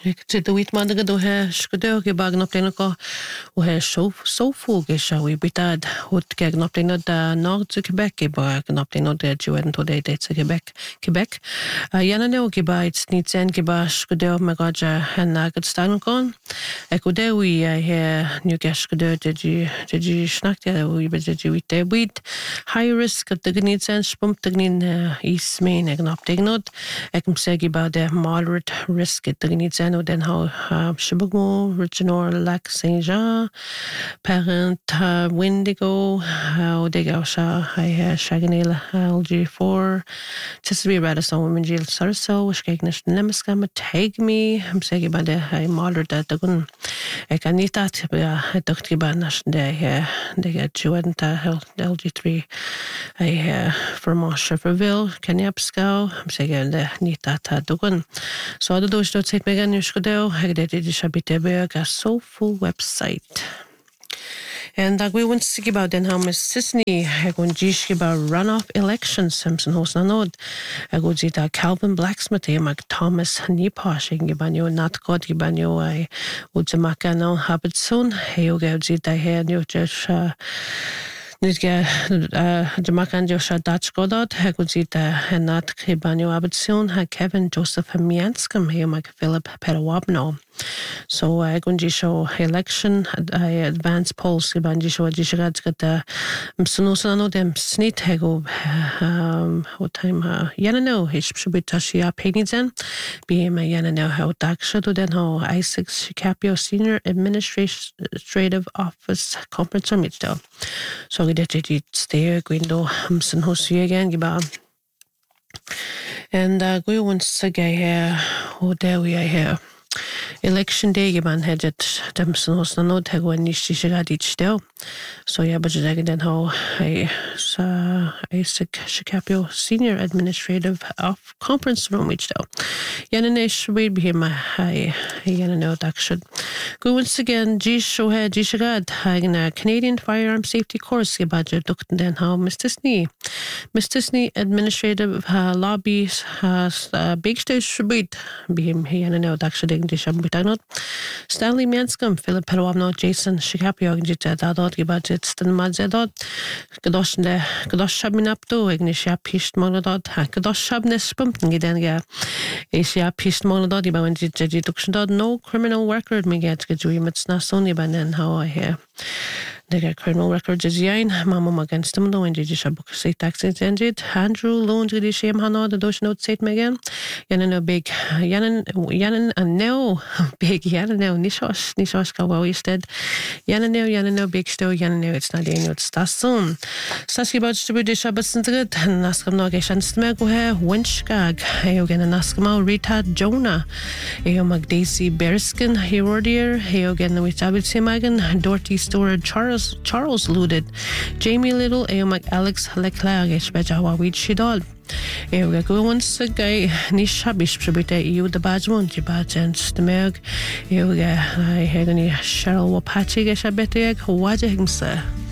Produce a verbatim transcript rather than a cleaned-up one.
Ik zit uit man dat do he skudeo ke bag na pleno ko o he so so fuge shawi bitad hot ke na pleno da nord zu Quebec ke bag na pleno de juen to de de Quebec Quebec yana ne o ke ba it's nit sen ke ba skudeo me gaja hen na gad stan kon e ko de wi he new ke skudeo de ju de ju snakt ja wi be de ju te wit high risk at de nit sen spump de nin is main e na pleno ek m se ke ba de moderate risk at de nit sen den ha Chibougamau, Richnor, Lac Saint-Jean, Parent, Windigo, Odega Sha, Shaganil, L G four, Tisby Radisson, Women Jill Sarso, Skegnish Nemiskam, Take Me, I'm saying about the high moderate that the gun. I can eat that, but I don't give a national day. They get Juan L G three, I Vermont Shefferville, Kenyapscow, I'm saying the need that the gun. So the doors don't take me again. Skudeo, hag det det shabitebeg a soulful website. And uh, we want to speak about den ham Sisney, hag on jish about runoff elections, Simpson hos na nod. Hag on zita Calvin Blacksmith, mag Thomas Niposh, hag gibanyo not god gibanyo ay udzamaka no habitson, hag zita he new jish Nid ge Jamaican Joshua Dutch Godot, Haguzita Henat Kibanyo Abitsun, ha Kevin Joseph Mianskum, he mag Philip Perawabno. So I gunji show election I advance polls gibanji show jishagad gata msunosano dem snit hego um what time uh yanano hish shubitashia penidzen be my yanano how daksha den ho Isaac Shikapio Senior Administrative Office Conference or Mitchell. So we did it stay window msunosu again giba. And uh we want to get here oh there we are here. Election day giban hedget demson hos na nod hego nishi shigad each day. So yeah, but just again how I sa Isaac Shikapio Senior Administrative of Conference Room each day. Yananish read be my hi yanano that should go once again G show head G shigad hagen a Canadian Firearm Safety Course gibadje dukten den how Mister Snee Mister Snee Administrative uh, Lobbies has uh, big stage should be him yanano that should Not. Stanley Manscom, Philip Perawabno, Jason Shikapio, Gita Dadot, Gibadjet, Stan Madzedot, Gadosh de Gadosh Shabinapto, Ignitia Pisht Monodot, Gadosh Shabnes Pumpkin Gidenga, Asia Pisht Monodot, Iban Jiji Dukshandot, no criminal record, Migat Gajui Mitsnason, Iban, how I hear. They got criminal records as yain, Mamma against them, no, and Jiji Shabuk say taxes ended. Andrew loaned to the shame Hano, the Dosh note Saint Megan, Yanan big Yanan Yanan and no big Yanan Nishosh Nishosh Kawa instead. Yanan Yanan big stow Yanan it's not any it's Tassun. Saski about to be the Shabbos and good, and Naskam Nogashan Smego hair, Winchgag, Heogan and Naskamo, Rita Jonah, Eomag Daisy Bearskin, Herodier, Heogan with Abit Simagan, Dorothy Stewart Charles. Charles Luded, Jamie Little, Eomag Alex Leclerc, Espejawa with Shidod. Eoga go once a guy, Nishabish Pribita, you the Bajmon, Jibat and Stemeg, Eoga, I had any Cheryl Wapachi, Geshabetiak, Wajahimsa.